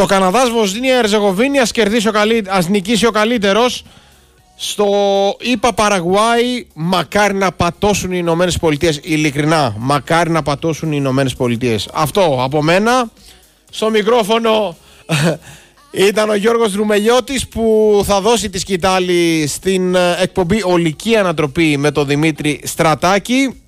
Στο Καναδάς Βοσνία Ερζεγοβίνη ας νικήσει ο καλύτερος. Στο ΙΠΑ Παραγουάη μακάρι να πατώσουν οι Ηνωμένες Πολιτείες. Ειλικρινά, μακάρι να πατώσουν οι Ηνωμένες Πολιτείες. Αυτό από μένα. Στο μικρόφωνο ήταν ο Γιώργος Ρουμελιώτης που θα δώσει τη σκητάλη στην εκπομπή Ολική Ανατροπή με τον Δημήτρη Στρατάκη.